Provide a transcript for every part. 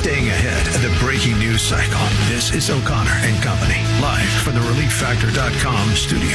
Staying ahead of the breaking news cycle. This is O'Connor and Company, live from the ReliefFactor.com studio.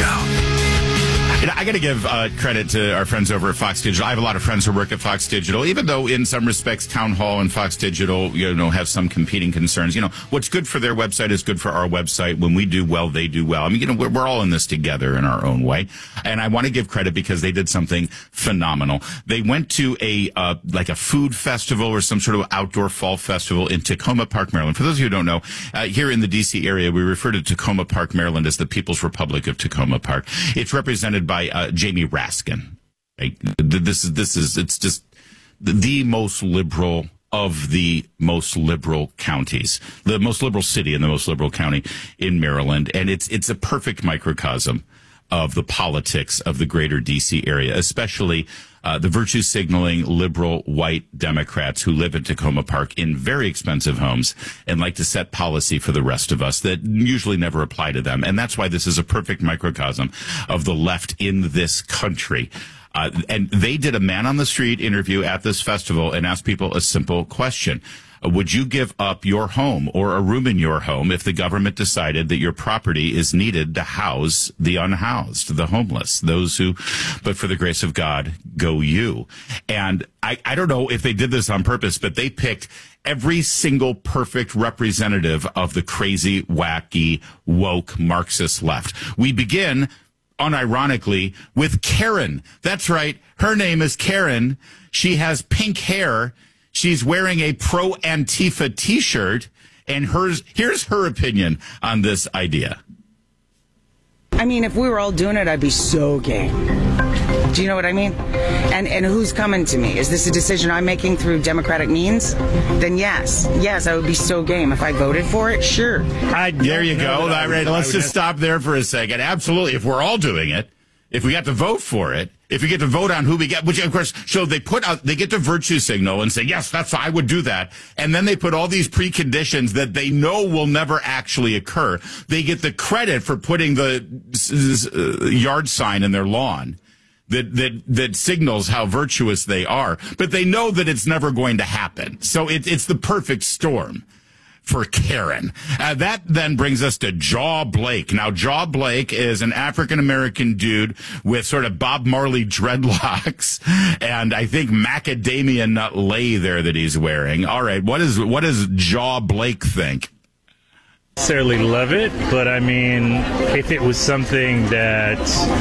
I got to give credit to our friends over at Fox Digital. I have a lot of friends who work at Fox Digital, even though in some respects Town Hall and Fox Digital, have some competing concerns. What's good for their website is good for our website. When we do well, they do well. I mean, we're all in this together in our own way. And I want to give credit because they did something phenomenal. They went to a food festival or some sort of outdoor fall festival in Tacoma Park, Maryland. For those of you who don't know, here in the D.C. area, we refer to Tacoma Park, Maryland as the People's Republic of Tacoma Park. It's represented by Jamie Raskin. Right? It's just the most liberal of the most liberal counties, the most liberal city and the most liberal county in Maryland. And it's a perfect microcosm of the politics of the greater D.C. area, especially the virtue signaling liberal white Democrats who live in Tacoma Park in very expensive homes and like to set policy for the rest of us that usually never apply to them. And that's why this is a perfect microcosm of the left in this country. And they did a man on the street interview at this festival and asked people a simple question. Would you give up your home or a room in your home if the government decided that your property is needed to house the unhoused, the homeless, those who, but for the grace of God, go you? And I don't know if they did this on purpose, but they picked every single perfect representative of the crazy, wacky, woke Marxist left. We begin, unironically, with Karen. That's right. Her name is Karen. She has pink hair. She's wearing a pro-Antifa T-shirt, and here's her opinion on this idea. I mean, if we were all doing it, I'd be so game. Do you know what I mean? And who's coming to me? Is this a decision I'm making through democratic means? Then yes, I would be so game. If I voted for it, sure. There you go. All right, let's just stop there for a second. Absolutely. If we're all doing it, if we got to vote for it, if we get to vote on who we get, which of course, so they get to virtue signal and say, yes, I would do that. And then they put all these preconditions that they know will never actually occur. They get the credit for putting the yard sign in their lawn that signals how virtuous they are. But they know that it's never going to happen. So it's the perfect storm for Karen. That then brings us to Jaw Blake. Now, Jaw Blake is an African-American dude with sort of Bob Marley dreadlocks and I think macadamia nut lei there that he's wearing. All right, what does Jaw Blake think? Necessarily love it, but I mean, if it was something that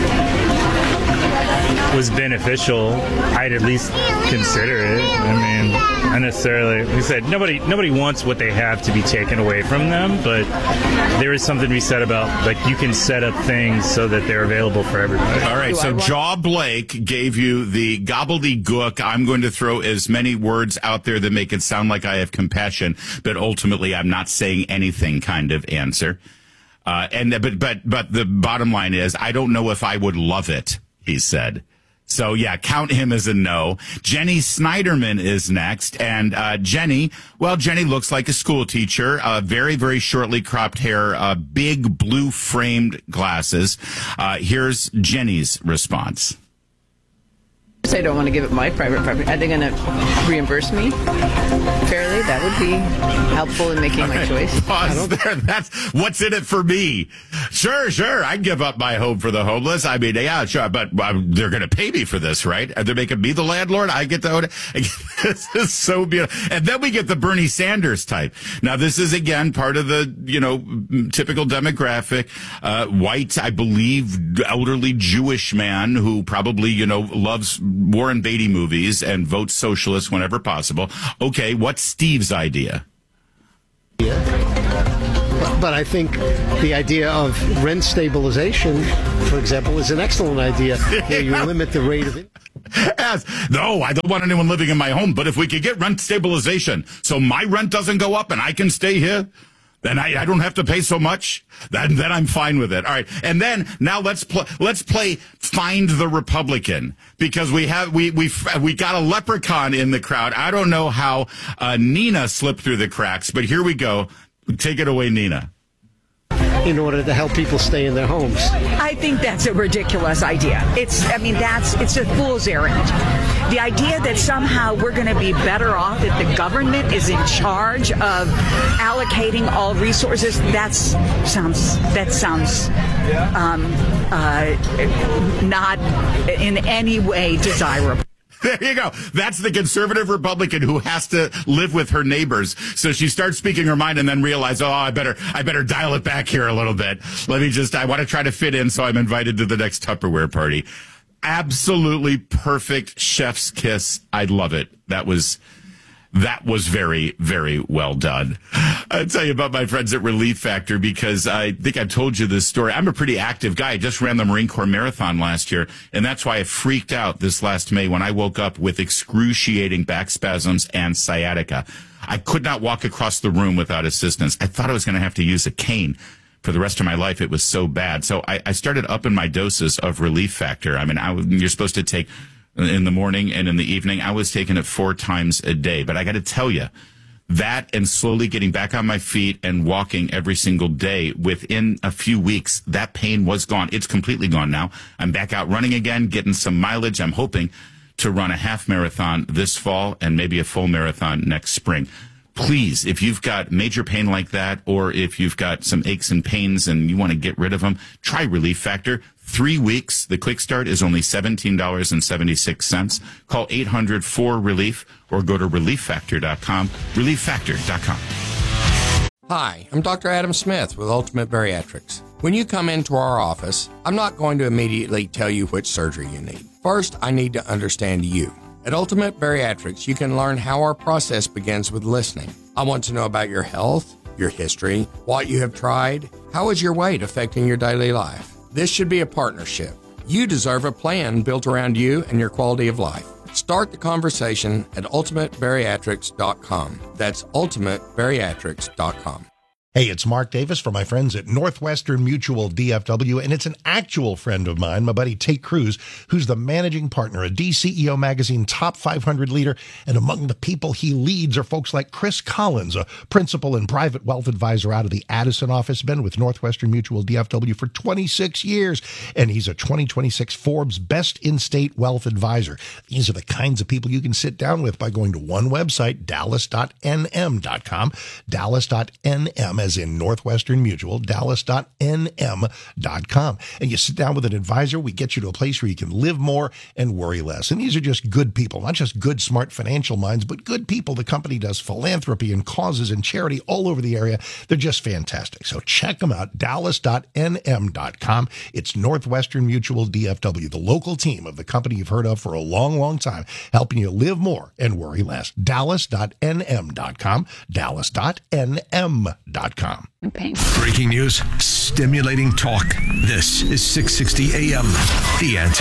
was beneficial, I'd at least consider it. I mean, not necessarily, like I said, nobody wants what they have to be taken away from them, but there is something to be said about, like, you can set up things so that they're available for everybody. All right, so Jaw Blake gave you the gobbledygook, I'm going to throw as many words out there that make it sound like I have compassion, but ultimately I'm not saying anything kind of answer. But the bottom line is, I don't know if I would love it, he said. So, yeah, count him as a no. Jenny Snyderman is next. And Jenny looks like a school teacher. Very, very shortly cropped hair, big blue-framed glasses. Here's Jenny's response. I don't want to give up my private property. Are they going to reimburse me fairly? That would be helpful in making my choice. Pause there. That's what's in it for me. Sure. I'd give up my home for the homeless. I mean, yeah, sure. But they're going to pay me for this, right? They're making me the landlord. I get the. This is so beautiful. And then we get the Bernie Sanders type. Now, this is, again, part of the, typical demographic. White, I believe, elderly Jewish man who probably, loves Warren Beatty movies and votes socialist whenever possible. Okay, what's Steve's idea? But I think the idea of rent stabilization, for example, is an excellent idea where you limit the rate of it. No, I don't want anyone living in my home, but if we could get rent stabilization so my rent doesn't go up and I can stay here, then I don't have to pay so much. Then I'm fine with it. All right. And then now let's play Find the Republican, because we got a leprechaun in the crowd. I don't know how Nina slipped through the cracks, but here we go. Take it away, Nina. In order to help people stay in their homes. I think that's a ridiculous idea. It's a fool's errand. The idea that somehow we're going to be better off if the government is in charge of allocating all resources, that sounds not in any way desirable. There you go. That's the conservative Republican who has to live with her neighbors. So she starts speaking her mind and then realizes, I better dial it back here a little bit. I want to try to fit in, so I'm invited to the next Tupperware party. Absolutely perfect chef's kiss. I love it. That was very, very well done. I'll tell you about my friends at Relief Factor because I think I've told you this story. I'm a pretty active guy. I just ran the Marine Corps Marathon last year, and that's why I freaked out this last May when I woke up with excruciating back spasms and sciatica. I could not walk across the room without assistance. I thought I was going to have to use a cane for the rest of my life. It was so bad. So I started upping my doses of Relief Factor. I mean, you're supposed to take in the morning and in the evening. I was taking it 4 times a day. But I got to tell you, that and slowly getting back on my feet and walking every single day, within a few weeks, that pain was gone. It's completely gone now. I'm back out running again, getting some mileage. I'm hoping to run a half marathon this fall and maybe a full marathon next spring. Please, if you've got major pain like that, or if you've got some aches and pains and you want to get rid of them, try Relief Factor. 3 weeks. The quick start is only $17.76. Call 800-4RELIEF or go to ReliefFactor.com. ReliefFactor.com. Hi, I'm Dr. Adam Smith with Ultimate Bariatrics. When you come into our office, I'm not going to immediately tell you which surgery you need. First, I need to understand you. At Ultimate Bariatrics, you can learn how our process begins with listening. I want to know about your health, your history, what you have tried, how is your weight affecting your daily life. This should be a partnership. You deserve a plan built around you and your quality of life. Start the conversation at ultimatebariatrics.com. That's ultimatebariatrics.com. Hey, it's Mark Davis from my friends at Northwestern Mutual DFW, and it's an actual friend of mine, my buddy Tate Cruz, who's the managing partner, a DCEO magazine top 500 leader, and among the people he leads are folks like Chris Collins, a principal and private wealth advisor out of the Addison office, been with Northwestern Mutual DFW for 26 years, and he's a 2026 Forbes Best In-State Wealth Advisor. These are the kinds of people you can sit down with by going to one website, dallas.nm.com, dallas.nm, as in Northwestern Mutual, dallas.nm.com. And you sit down with an advisor, we get you to a place where you can live more and worry less. And these are just good people, not just good, smart financial minds, but good people. The company does philanthropy and causes and charity all over the area. They're just fantastic. So check them out, dallas.nm.com. It's Northwestern Mutual DFW, the local team of the company you've heard of for a long, long time, helping you live more and worry less. dallas.nm.com, dallas.nm.com. Breaking news, stimulating talk. This is 660 AM. The Answer.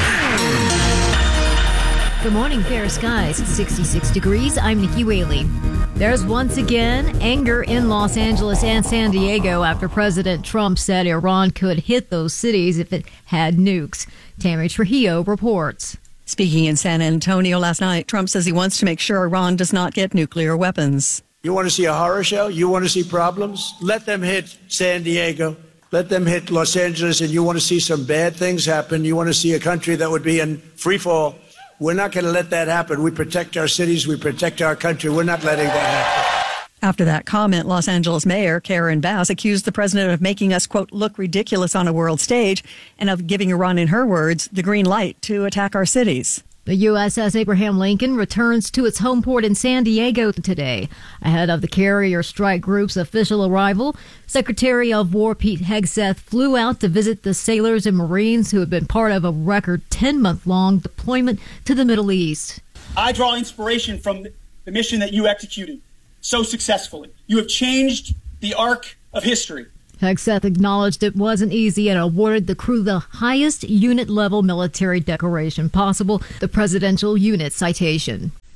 Good morning, fair skies, 66 degrees. I'm Nikki Whaley. There's once again anger in Los Angeles and San Diego after President Trump said Iran could hit those cities if it had nukes. Tammy Trujillo reports. Speaking in San Antonio last night, Trump says he wants to make sure Iran does not get nuclear weapons. You want to see a horror show? You want to see problems? Let them hit San Diego. Let them hit Los Angeles, and you want to see some bad things happen. You want to see a country that would be in free fall. We're not going to let that happen. We protect our cities. We protect our country. We're not letting that happen. After that comment, Los Angeles Mayor Karen Bass accused the president of making us, quote, look ridiculous on a world stage and of giving Iran, in her words, the green light to attack our cities. The USS Abraham Lincoln returns to its home port in San Diego today. Ahead of the carrier strike group's official arrival, Secretary of War Pete Hegseth flew out to visit the sailors and Marines who have been part of a record 10-month-long deployment to the Middle East. I draw inspiration from the mission that you executed so successfully. You have changed the arc of history. Hegseth acknowledged it wasn't easy and awarded the crew the highest unit-level military decoration possible, the Presidential Unit Citation.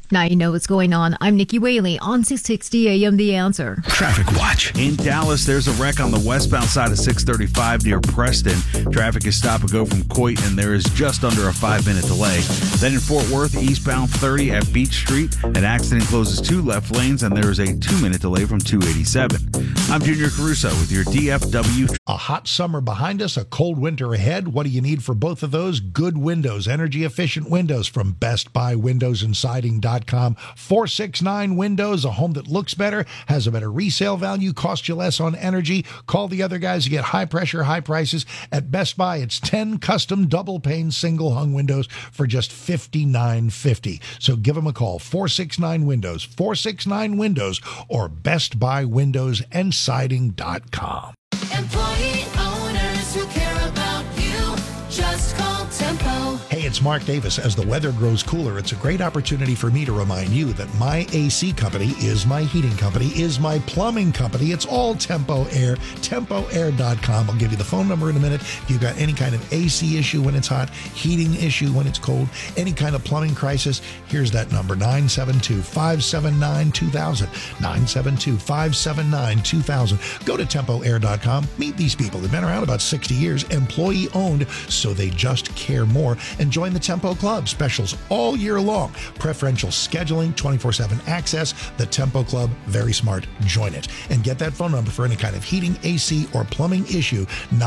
Now you know what's going on. I'm Nikki Whaley on 660 AM The Answer. Traffic Watch. In Dallas, there's a wreck on the westbound side of 635 near Preston. Traffic is stop and go from Coit, and there is just under a 5-minute delay. Then in Fort Worth, eastbound 30 at Beach Street, an accident closes 2 left lanes, and there is a 2-minute delay from 287. I'm Junior Caruso with your DFW. A hot summer behind us, a cold winter ahead. What do you need for both of those? Good windows, energy-efficient windows from Best Buy Windows and Siding.com. 469 Windows, a home that looks better, has a better resale value, costs you less on energy. Call the other guys to get high pressure, high prices. At Best Buy, it's 10 custom double-pane single-hung windows for just $59.50. So give them a call, 469 Windows, 469 Windows, or BestBuyWindowsAndSiding.com. Employee owners who care about you, just call Tempo. Hey, it's Mark Davis. As the weather grows cooler, it's a great opportunity for me to remind you that my AC company is my heating company, is my plumbing company. It's all Tempo Air, TempoAir.com. I'll give you the phone number in a minute. If you've got any kind of AC issue when it's hot, heating issue when it's cold, any kind of plumbing crisis, here's that number, 972-579-2000, 972-579-2000. Go to TempoAir.com. Meet these people. They've been around about 60 years, employee-owned, so they just care more. And join the Tempo Club. Specials all year long. Preferential scheduling, 24/7 access. The Tempo Club, very smart. Join it. And get that phone number for any kind of heating, AC, or plumbing issue,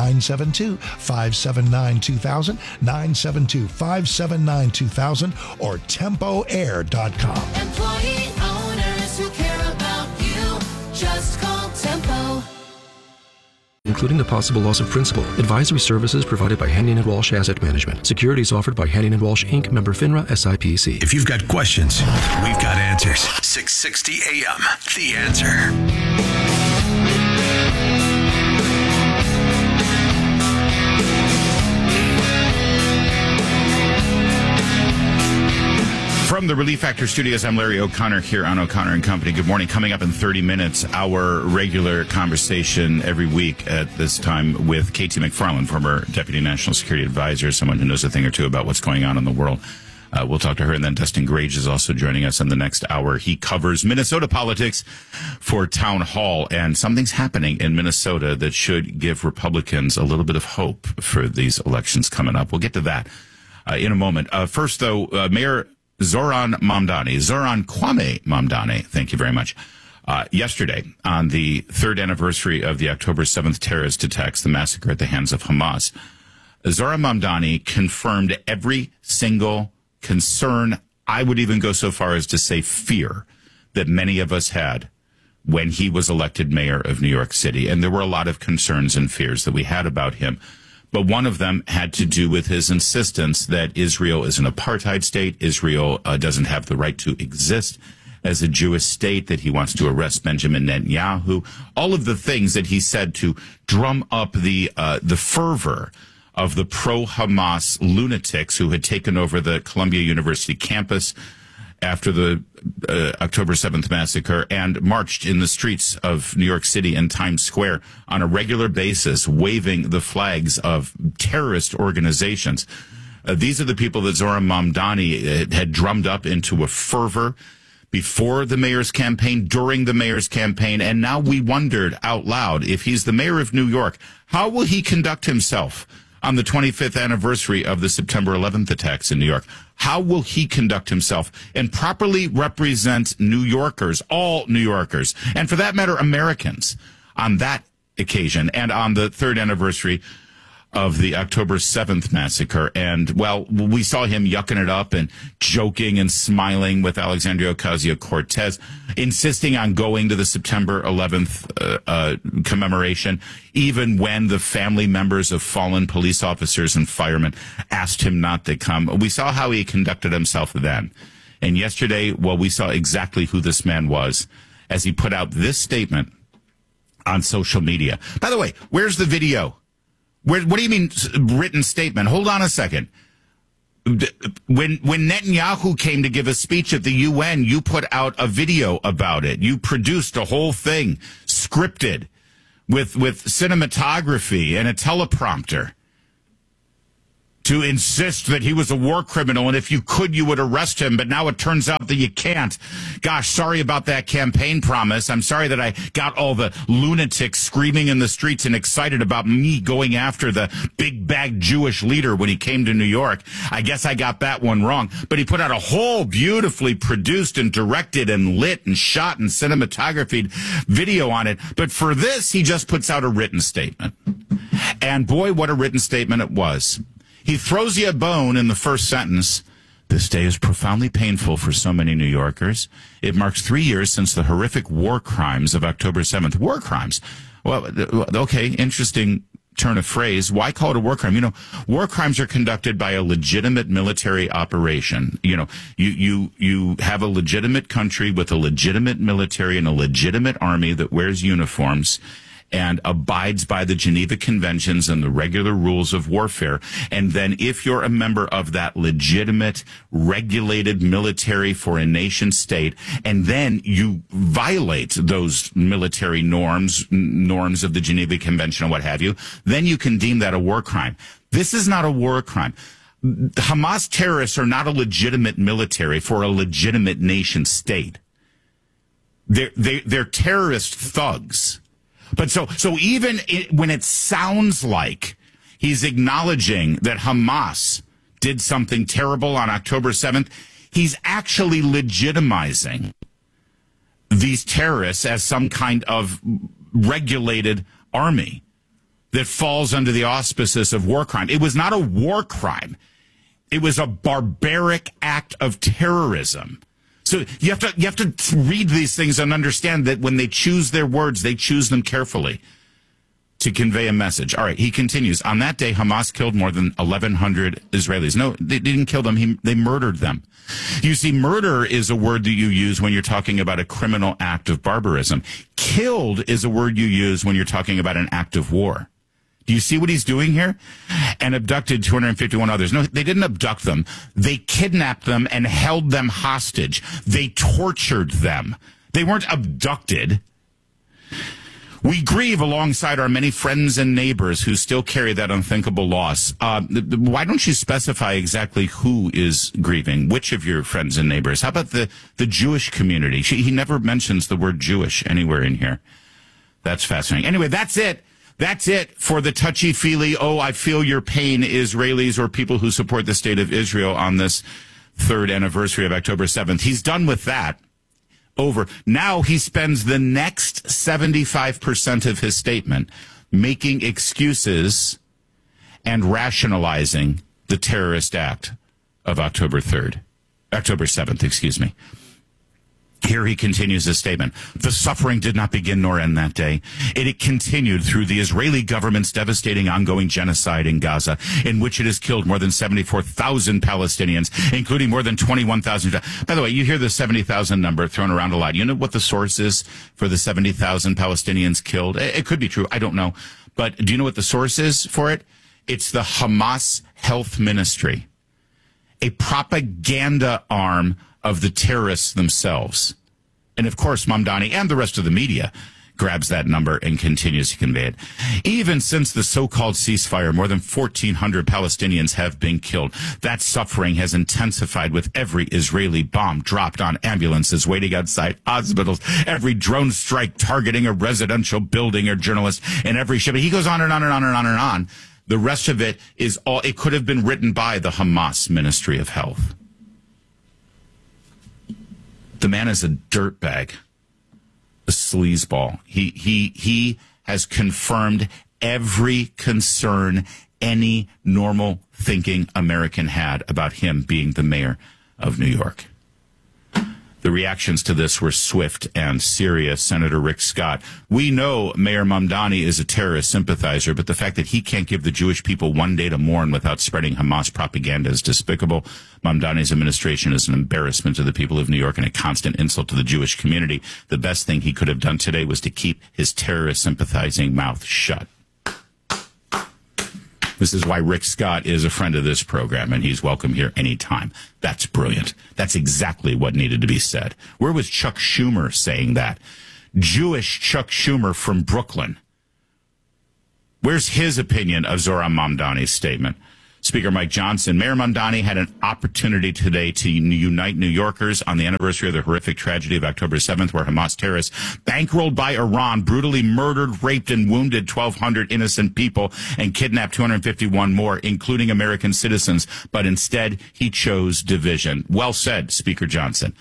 972-579-2000, 972-579-2000, or TempoAir.com. Employee owners who care about you, just call Tempo. Including the possible loss of principal. Advisory services provided by Hannion & Walsh Asset Management. Securities offered by Hannion & Walsh, Inc., member FINRA, SIPC. If you've got questions, we've got answers. 660 AM, The Answer. From the Relief Factor Studios, I'm Larry O'Connor here on O'Connor & Company. Good morning. Coming up in 30 minutes, our regular conversation every week at this time with K.T. McFarland, former Deputy National Security Advisor, someone who knows a thing or two about what's going on in the world. We'll talk to her, and then Dustin Grage is also joining us in the next hour. He covers Minnesota politics for Town Hall, and something's happening in Minnesota that should give Republicans a little bit of hope for these elections coming up. We'll get to that in a moment. First, though, Mayor Zoran Kwame Mamdani, thank you very much. Yesterday, on the third anniversary of the October 7th terrorist attacks, the massacre at the hands of Hamas, Zoran Mamdani confirmed every single concern, I would even go so far as to say fear, that many of us had when he was elected mayor of New York City. And there were a lot of concerns and fears that we had about him. But one of them had to do with his insistence that Israel is an apartheid state. Israel doesn't have the right to exist as a Jewish state, that he wants to arrest Benjamin Netanyahu. All of the things that he said to drum up the fervor of the pro-Hamas lunatics who had taken over the Columbia University campus after the October 7th massacre and marched in the streets of New York City and Times Square on a regular basis, waving the flags of terrorist organizations. These are the people that Zoran Mamdani had drummed up into a fervor before the mayor's campaign, during the mayor's campaign, and now we wondered out loud, if he's the mayor of New York, how will he conduct himself on the 25th anniversary of the September 11th attacks in New York? How will he conduct himself and properly represent New Yorkers, all New Yorkers, and for that matter, Americans, on that occasion and on the third anniversary of the October 7th massacre? And, well, we saw him yucking it up and joking and smiling with Alexandria Ocasio-Cortez, insisting on going to the September 11th commemoration, even when the family members of fallen police officers and firemen asked him not to come. We saw how he conducted himself then. And yesterday, well, we saw exactly who this man was as he put out this statement on social media. By the way, where's the video? What do you mean written statement? Hold on a second. When Netanyahu came to give a speech at the UN, you put out a video about it. You produced a whole thing, scripted, with cinematography and a teleprompter. to insist that he was a war criminal, and if you could, you would arrest him, but now it turns out that you can't. Gosh, sorry about that campaign promise. I'm sorry that I got all the lunatics screaming in the streets and excited about me going after the big bag Jewish leader when he came to New York. I guess I got that one wrong. But he put out a whole beautifully produced and directed and lit and shot and cinematographied video on it. But for this, he just puts out a written statement. And boy, what a written statement it was. He throws you a bone in the first sentence. This day is profoundly painful for so many New Yorkers. It marks 3 years since the horrific war crimes of October 7th. War crimes. Well, okay, interesting turn of phrase. Why call it a war crime? You know, war crimes are conducted by a legitimate military operation. You know, you have a legitimate country with a legitimate military and a legitimate army that wears uniforms and abides by the Geneva Conventions and the regular rules of warfare. And then if you're a member of that legitimate, regulated military for a nation state, and then you violate those military norms of the Geneva Convention and what have you, then you can deem that a war crime. This is not a war crime. Hamas terrorists are not a legitimate military for a legitimate nation state. They're terrorist thugs. But so even when it sounds like he's acknowledging that Hamas did something terrible on October 7th, he's actually legitimizing these terrorists as some kind of regulated army that falls under the auspices of war crime. It was not a war crime. It was a barbaric act of terrorism. So you have to read these things and understand that when they choose their words, they choose them carefully to convey a message. All right, he continues. On that day, Hamas killed more than 1,100 Israelis. No, they didn't kill them. They murdered them. You see, murder is a word that you use when you're talking about a criminal act of barbarism. Killed is a word you use when you're talking about an act of war. Do you see what he's doing here? And abducted 251 others. No, they didn't abduct them. They kidnapped them and held them hostage. They tortured them. They weren't abducted. We grieve alongside our many friends and neighbors who still carry that unthinkable loss. Why don't you specify exactly who is grieving? Which of your friends and neighbors? How about the Jewish community? He never mentions the word Jewish anywhere in here. That's fascinating. Anyway, that's it. That's it for the touchy-feely, oh, I feel your pain, Israelis or people who support the state of Israel on this third anniversary of October 7th. He's done with that. Over. Now he spends the next 75% of his statement making excuses and rationalizing the terrorist act of October 7th, excuse me. Here he continues his statement. The suffering did not begin nor end that day. It continued through the Israeli government's devastating ongoing genocide in Gaza, in which it has killed more than 74,000 Palestinians, including more than 21,000. By the way, you hear the 70,000 number thrown around a lot. You know what the source is for the 70,000 Palestinians killed? It could be true. I don't know. But do you know what the source is for it? It's the Hamas Health Ministry, a propaganda arm of the terrorists themselves. And of course, Mamdani and the rest of the media grabs that number and continues to convey it. Even since the so-called ceasefire, more than 1,400 Palestinians have been killed. That suffering has intensified with every Israeli bomb dropped on ambulances waiting outside hospitals, every drone strike targeting a residential building or journalist, and every ship. He goes on and on and on and on and on. The rest of it is all, it could have been written by the Hamas Ministry of Health. The man is a dirtbag, a sleazeball. He has confirmed every concern any normal thinking American had about him being the mayor of New York. The reactions to this were swift and serious. Senator Rick Scott, we know Mayor Mamdani is a terrorist sympathizer, but the fact that he can't give the Jewish people one day to mourn without spreading Hamas propaganda is despicable. Mamdani's administration is an embarrassment to the people of New York and a constant insult to the Jewish community. The best thing he could have done today was to keep his terrorist sympathizing mouth shut. This is why Rick Scott is a friend of this program, and he's welcome here anytime. That's brilliant. That's exactly what needed to be said. Where was Chuck Schumer saying that? Jewish Chuck Schumer from Brooklyn. Where's his opinion of Zohran Mamdani's statement? Speaker Mike Johnson. Mayor Mamdani had an opportunity today to unite New Yorkers on the anniversary of the horrific tragedy of October 7th, where Hamas terrorists, bankrolled by Iran, brutally murdered, raped, and wounded 1,200 innocent people and kidnapped 251 more, including American citizens. But instead, he chose division. Well said, Speaker Johnson.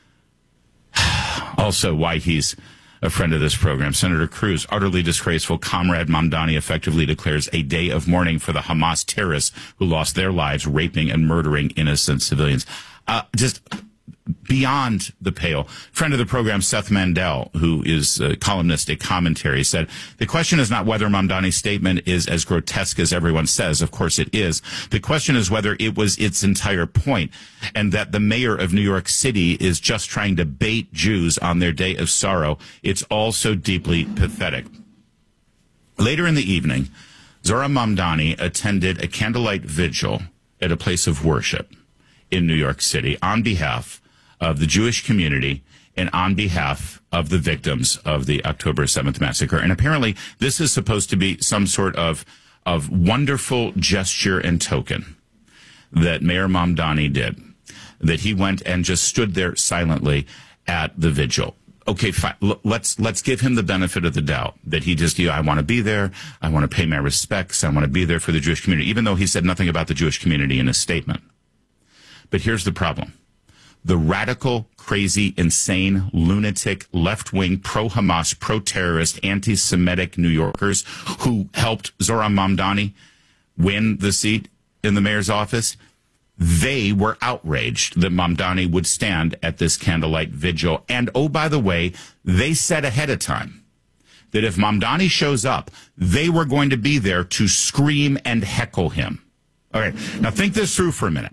Also, why he's a friend of this program. Senator Cruz, utterly disgraceful. Comrade Mamdani effectively declares a day of mourning for the Hamas terrorists who lost their lives raping and murdering innocent civilians. Just beyond the pale. Friend of the program, Seth Mandel, who is a columnist at Commentary, said, the question is not whether Mamdani's statement is as grotesque as everyone says. Of course it is. The question is whether it was its entire point, and that the mayor of New York City is just trying to bait Jews on their day of sorrow. It's all so deeply pathetic. Later in the evening, Zohran Mamdani attended a candlelight vigil at a place of worship in New York City on behalf of the Jewish community and on behalf of the victims of the October 7th massacre. And apparently this is supposed to be some sort of wonderful gesture and token that Mayor Mamdani did, that he went and just stood there silently at the vigil. Okay, fine. Let's give him the benefit of the doubt that he just, I want to be there. I want to pay my respects. I want to be there for the Jewish community, even though he said nothing about the Jewish community in his statement. But here's the problem. The radical, crazy, insane, lunatic, left-wing, pro-Hamas, pro-terrorist, anti-Semitic New Yorkers who helped Zohran Mamdani win the seat in the mayor's office, they were outraged that Mamdani would stand at this candlelight vigil. And, oh, by the way, they said ahead of time that if Mamdani shows up, they were going to be there to scream and heckle him. All right, now think this through for a minute.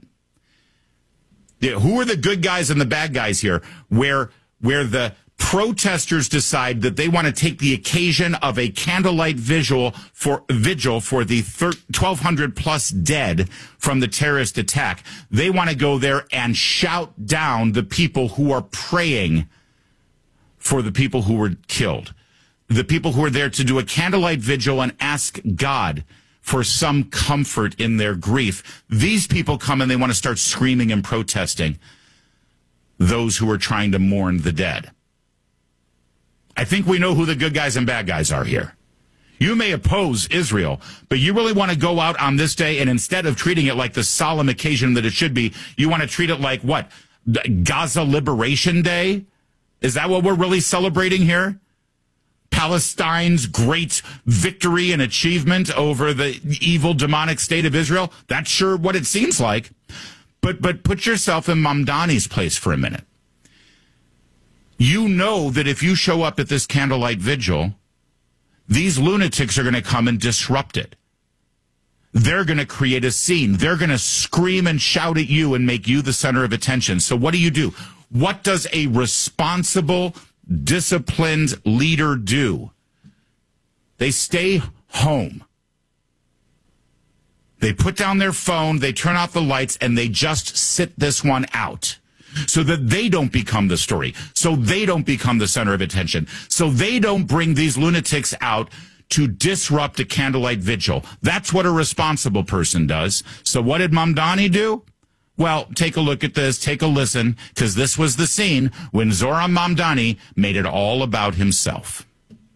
Who are the good guys and the bad guys here? Where the protesters decide that they want to take the occasion of a candlelight vigil for the 1,200 plus dead from the terrorist attack. They want to go there and shout down the people who are praying for the people who were killed. The people who are there to do a candlelight vigil and ask God for some comfort in their grief. These people come and they want to start screaming and protesting those who are trying to mourn the dead. I think we know who the good guys and bad guys are here. You may oppose Israel, but you really want to go out on this day and instead of treating it like the solemn occasion that it should be, you want to treat it like what? Gaza Liberation Day? Is that what we're really celebrating here? Palestine's great victory and achievement over the evil demonic state of Israel? That's sure what it seems like. But put yourself in Mamdani's place for a minute. You know that if you show up at this candlelight vigil, these lunatics are going to come and disrupt it. They're going to create a scene. They're going to scream and shout at you and make you the center of attention. So what do? What does a responsible, disciplined leader do? They stay home. They put down their phone, they turn off the lights, and they just sit this one out so that they don't become the story, so they don't become the center of attention, so they don't bring these lunatics out to disrupt a candlelight vigil. That's what a responsible person does. So what did Mamdani do? Well, take a look at this, take a listen, because this was the scene when Zohran Mamdani made it all about himself.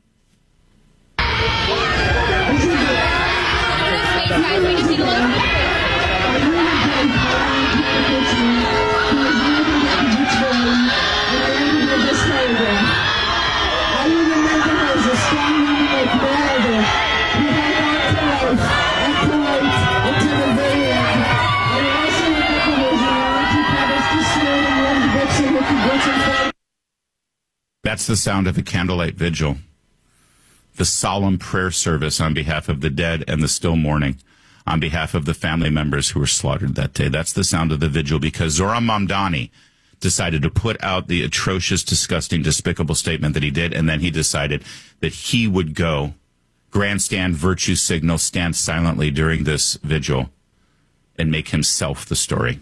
That's the sound of a candlelight vigil. The solemn prayer service on behalf of the dead and the still mourning, on behalf of the family members who were slaughtered that day. That's the sound of the vigil, because Zohran Mamdani decided to put out the atrocious, disgusting, despicable statement that he did, and then he decided that he would go grandstand, virtue signal, stand silently during this vigil and make himself the story.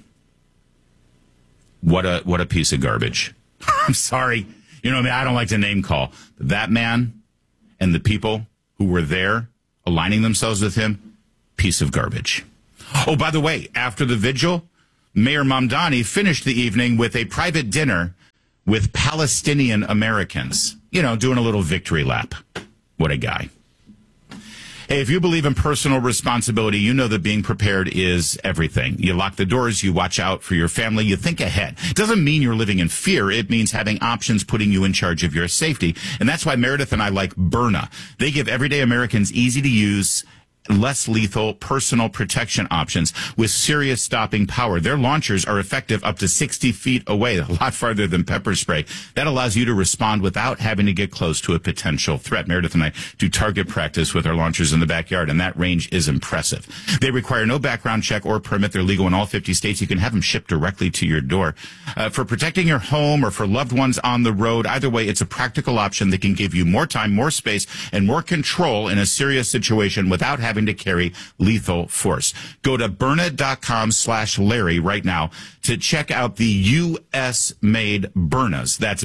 What a piece of garbage. I'm sorry. You know, I don't like to name call. But that man and the people who were there aligning themselves with him, piece of garbage. Oh, by the way, after the vigil, Mayor Mamdani finished the evening with a private dinner with Palestinian Americans. You know, doing a little victory lap. What a guy. Hey, if you believe in personal responsibility, you know that being prepared is everything. You lock the doors, you watch out for your family, you think ahead. It doesn't mean you're living in fear. It means having options putting you in charge of your safety. And that's why Meredith and I like Byrna. They give everyday Americans easy to use, less lethal personal protection options with serious stopping power. Their launchers are effective up to 60 feet away, a lot farther than pepper spray. That allows you to respond without having to get close to a potential threat. Meredith and I do target practice with our launchers in the backyard, and that range is impressive. They require no background check or permit. They're legal in all 50 states. You can have them shipped directly to your door. For protecting your home or for loved ones on the road, either way, it's a practical option that can give you more time, more space, and more control in a serious situation without having to carry lethal force. Go to Byrna.com/Larry right now to check out the U.S.-made Byrnas. That's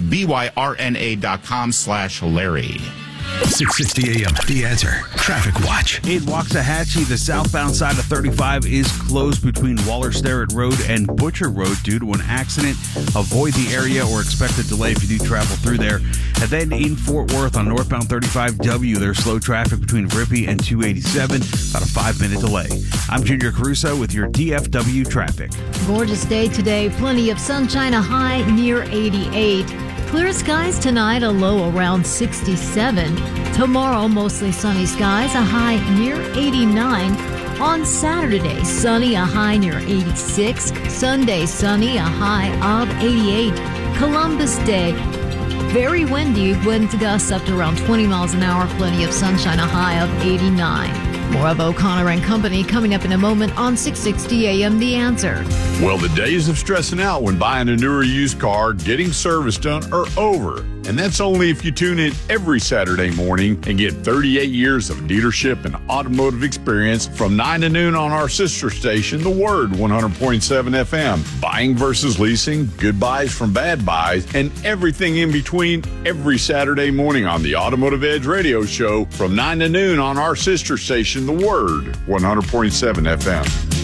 BYRNA.com/Larry. 660 AM, The Answer. Traffic Watch. In Waxahachie, the southbound side of 35 is closed between Waller Sterrett Road and Butcher Road due to an accident. Avoid the area or expect a delay if you do travel through there. And then in Fort Worth on northbound 35W, there's slow traffic between Rippey and 287, about a 5-minute delay. I'm Junior Caruso with your DFW traffic. Gorgeous day today. Plenty of sunshine, a high near 88. Clear skies tonight, a low around 67. Tomorrow, mostly sunny skies, a high near 89. On Saturday, sunny, a high near 86. Sunday, sunny, a high of 88. Columbus Day, very windy, wind gusts up to around 20 miles an hour. Plenty of sunshine, a high of 89. More of O'Connor and Company coming up in a moment on 660 AM The Answer. Well, the days of stressing out when buying a new or used car, getting service done are over. And that's only if you tune in every Saturday morning and get 38 years of dealership and automotive experience from 9 to noon on our sister station, The Word, 100.7 FM. Buying versus leasing, good buys from bad buys, and everything in between every Saturday morning on the Automotive Edge radio show from 9 to noon on our sister station, The Word, 100.7 FM.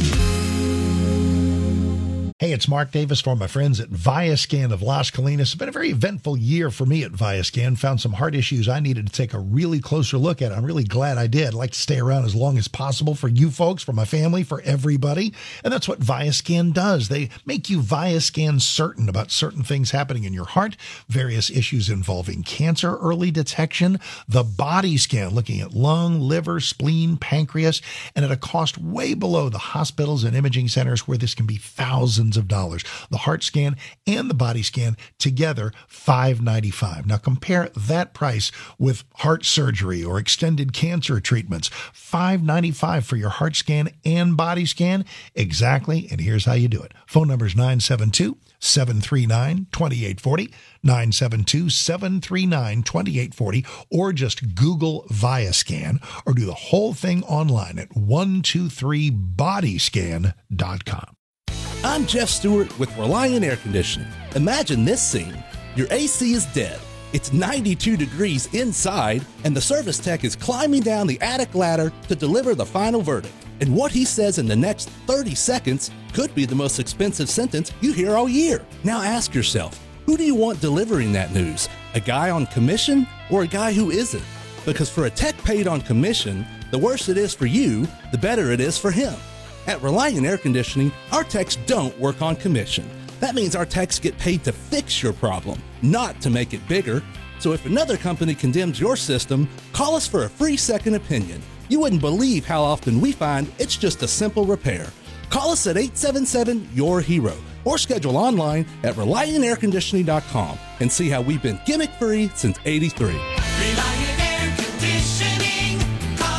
Hey, it's Mark Davis for my friends at Viascan of Las Colinas. It's been a very eventful year for me at Viascan. Found some heart issues I needed to take a really closer look at. I'm really glad I did. I'd like to stay around as long as possible for you folks, for my family, for everybody. And that's what Viascan does. They make you Viascan certain about certain things happening in your heart, various issues involving cancer, early detection, the body scan, looking at lung, liver, spleen, pancreas, and at a cost way below the hospitals and imaging centers where this can be thousands of dollars. The heart scan and the body scan together, $595. Now compare that price with heart surgery or extended cancer treatments. $595 for your heart scan and body scan. Exactly. And here's how you do it. Phone number is 972-739-2840, 972-739-2840, or just Google Viascan, or do the whole thing online at 123bodyscan.com. I'm Jeff Stewart with Reliant Air Conditioning. Imagine this scene. Your AC is dead. It's 92 degrees inside, and the service tech is climbing down the attic ladder to deliver the final verdict. And what he says in the next 30 seconds could be the most expensive sentence you hear all year. Now ask yourself, who do you want delivering that news? A guy on commission or a guy who isn't? Because for a tech paid on commission, the worse it is for you, the better it is for him. At Reliant Air Conditioning, our techs don't work on commission. That means our techs get paid to fix your problem, not to make it bigger. So if another company condemns your system, call us for a free second opinion. You wouldn't believe how often we find it's just a simple repair. Call us at 877-YOUR-HERO or schedule online at ReliantAirConditioning.com and see how we've been gimmick-free since '83. Reliant Air Conditioning. Call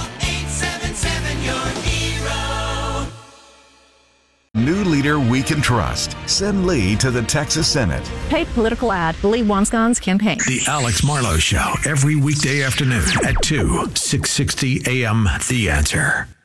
877-YOUR-HERO. New leader we can trust. Send Lee to the Texas Senate. Paid political ad. Lee Wanscon's campaign. The Alex Marlowe Show, every weekday afternoon at 2, 660 AM The Answer.